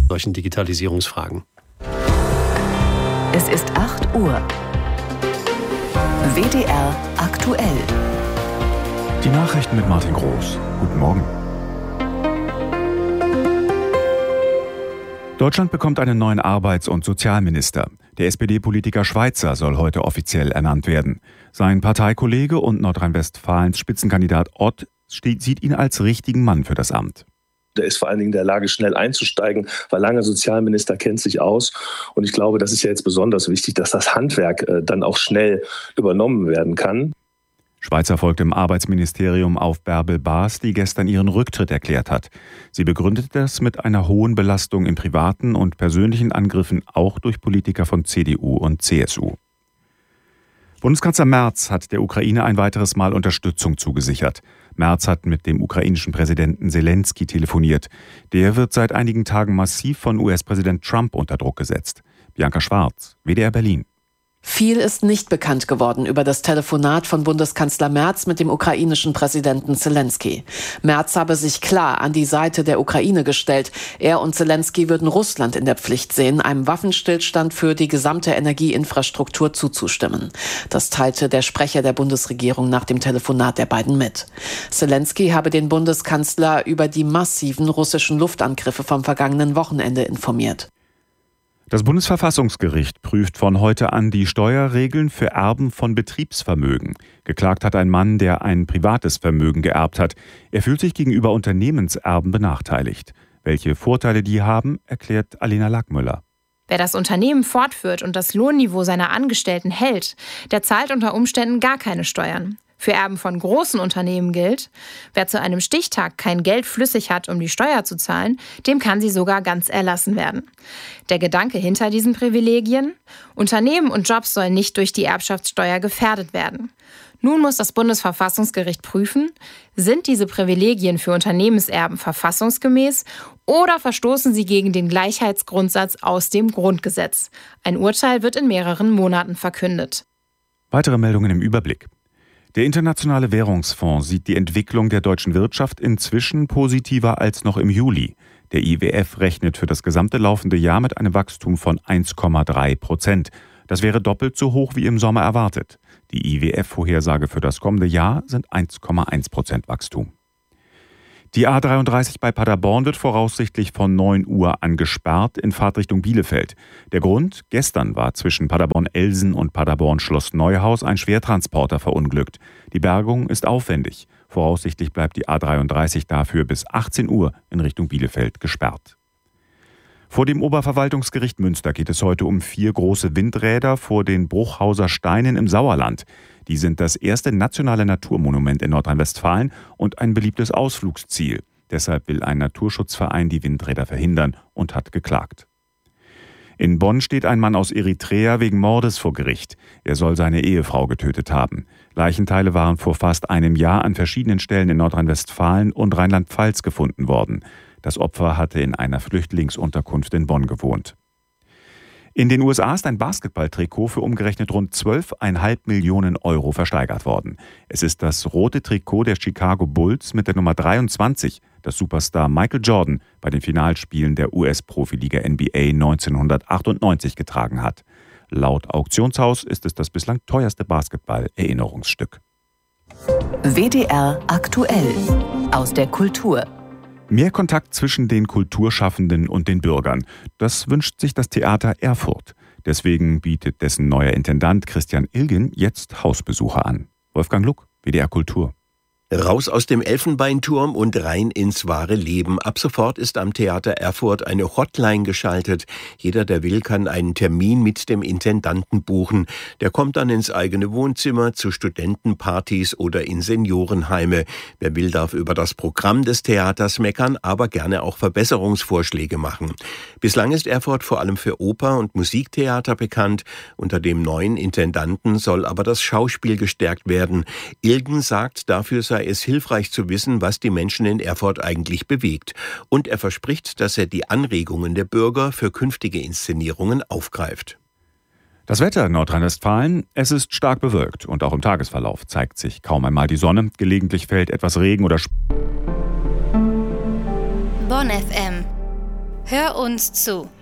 solchen Digitalisierungsfragen. Es ist 8 Uhr. WDR aktuell. Die Nachrichten mit Martin Groß. Guten Morgen. Deutschland bekommt einen neuen Arbeits- und Sozialminister. Der SPD-Politiker Schweizer soll heute offiziell ernannt werden. Sein Parteikollege und Nordrhein-Westfalens Spitzenkandidat Ott sieht ihn als richtigen Mann für das Amt. Der ist vor allen Dingen in der Lage, schnell einzusteigen, weil langer Sozialminister kennt sich aus. Und ich glaube, das ist ja jetzt besonders wichtig, dass das Handwerk dann auch schnell übernommen werden kann. Schweizer folgt im Arbeitsministerium auf Bärbel Baas, die gestern ihren Rücktritt erklärt hat. Sie begründet das mit einer hohen Belastung in privaten und persönlichen Angriffen, auch durch Politiker von CDU und CSU. Bundeskanzler Merz hat der Ukraine ein weiteres Mal Unterstützung zugesichert. Merz hat mit dem ukrainischen Präsidenten Zelensky telefoniert. Der wird seit einigen Tagen massiv von US-Präsident Trump unter Druck gesetzt. Bianca Schwarz, WDR Berlin. Viel ist nicht bekannt geworden über das Telefonat von Bundeskanzler Merz mit dem ukrainischen Präsidenten Zelensky. Merz habe sich klar an die Seite der Ukraine gestellt. Er und Zelensky würden Russland in der Pflicht sehen, einem Waffenstillstand für die gesamte Energieinfrastruktur zuzustimmen. Das teilte der Sprecher der Bundesregierung nach dem Telefonat der beiden mit. Zelensky habe den Bundeskanzler über die massiven russischen Luftangriffe vom vergangenen Wochenende informiert. Das Bundesverfassungsgericht prüft von heute an die Steuerregeln für Erben von Betriebsvermögen. Geklagt hat ein Mann, der ein privates Vermögen geerbt hat. Er fühlt sich gegenüber Unternehmenserben benachteiligt. Welche Vorteile die haben, erklärt Alena Lackmüller. Wer das Unternehmen fortführt und das Lohnniveau seiner Angestellten hält, der zahlt unter Umständen gar keine Steuern. Für Erben von großen Unternehmen gilt, wer zu einem Stichtag kein Geld flüssig hat, um die Steuer zu zahlen, dem kann sie sogar ganz erlassen werden. Der Gedanke hinter diesen Privilegien? Unternehmen und Jobs sollen nicht durch die Erbschaftssteuer gefährdet werden. Nun muss das Bundesverfassungsgericht prüfen, sind diese Privilegien für Unternehmenserben verfassungsgemäß oder verstoßen sie gegen den Gleichheitsgrundsatz aus dem Grundgesetz. Ein Urteil wird in mehreren Monaten verkündet. Weitere Meldungen im Überblick. Der Internationale Währungsfonds sieht die Entwicklung der deutschen Wirtschaft inzwischen positiver als noch im Juli. Der IWF rechnet für das gesamte laufende Jahr mit einem Wachstum von 1,3%. Das wäre doppelt so hoch wie im Sommer erwartet. Die IWF-Vorhersage für das kommende Jahr sind 1,1% Wachstum. Die A33 bei Paderborn wird voraussichtlich von 9 Uhr an gesperrt in Fahrtrichtung Bielefeld. Der Grund? Gestern war zwischen Paderborn-Elsen und Paderborn-Schloss-Neuhaus ein Schwertransporter verunglückt. Die Bergung ist aufwendig. Voraussichtlich bleibt die A33 dafür bis 18 Uhr in Richtung Bielefeld gesperrt. Vor dem Oberverwaltungsgericht Münster geht es heute um 4 große Windräder vor den Bruchhauser Steinen im Sauerland. Die sind das erste nationale Naturmonument in Nordrhein-Westfalen und ein beliebtes Ausflugsziel. Deshalb will ein Naturschutzverein die Windräder verhindern und hat geklagt. In Bonn steht ein Mann aus Eritrea wegen Mordes vor Gericht. Er soll seine Ehefrau getötet haben. Leichenteile waren vor fast einem Jahr an verschiedenen Stellen in Nordrhein-Westfalen und Rheinland-Pfalz gefunden worden. Das Opfer hatte in einer Flüchtlingsunterkunft in Bonn gewohnt. In den USA ist ein Basketballtrikot für umgerechnet rund 12,5 Millionen Euro versteigert worden. Es ist das rote Trikot der Chicago Bulls mit der Nummer 23, das Superstar Michael Jordan bei den Finalspielen der US-Profiliga NBA 1998 getragen hat. Laut Auktionshaus ist es das bislang teuerste Basketball-Erinnerungsstück. WDR aktuell aus der Kultur. Mehr Kontakt zwischen den Kulturschaffenden und den Bürgern. Das wünscht sich das Theater Erfurt. Deswegen bietet dessen neuer Intendant Christian Ilgen jetzt Hausbesuche an. Wolfgang Luck, WDR Kultur. Raus aus dem Elfenbeinturm und rein ins wahre Leben. Ab sofort ist am Theater Erfurt eine Hotline geschaltet. Jeder, der will, kann einen Termin mit dem Intendanten buchen. Der kommt dann ins eigene Wohnzimmer, zu Studentenpartys oder in Seniorenheime. Wer will, darf über das Programm des Theaters meckern, aber gerne auch Verbesserungsvorschläge machen. Bislang ist Erfurt vor allem für Oper- und Musiktheater bekannt. Unter dem neuen Intendanten soll aber das Schauspiel gestärkt werden. Ilgen sagt, dafür sei es hilfreich zu wissen, was die Menschen in Erfurt eigentlich bewegt. Und er verspricht, dass er die Anregungen der Bürger für künftige Inszenierungen aufgreift. Das Wetter in Nordrhein-Westfalen, es ist stark bewölkt und auch im Tagesverlauf zeigt sich kaum einmal die Sonne. Gelegentlich fällt etwas Regen oder Bonn FM. Hör uns zu.